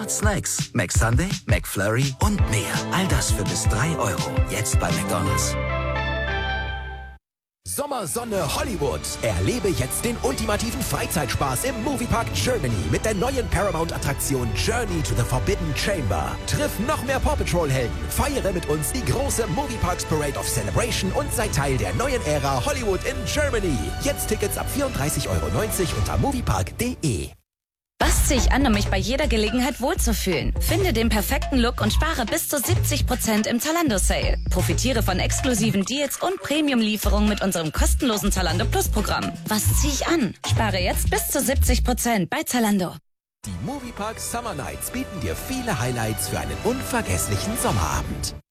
Snacks, McSunday, McFlurry und mehr. All das für bis 3 €. Jetzt bei McDonald's. Sommersonne Hollywood. Erlebe jetzt den ultimativen Freizeitspaß im Moviepark Germany mit der neuen Paramount-Attraktion Journey to the Forbidden Chamber. Triff noch mehr Paw Patrol-Helden, feiere mit uns die große Movieparks Parade of Celebration und sei Teil der neuen Ära Hollywood in Germany. Jetzt Tickets ab 34,90 € unter moviepark.de. Was ziehe ich an, um mich bei jeder Gelegenheit wohlzufühlen? Finde den perfekten Look und spare bis zu 70% im Zalando-Sale. Profitiere von exklusiven Deals und Premium-Lieferungen mit unserem kostenlosen Zalando Plus-Programm. Was ziehe ich an? Spare jetzt bis zu 70% bei Zalando. Die Moviepark Summer Nights bieten dir viele Highlights für einen unvergesslichen Sommerabend.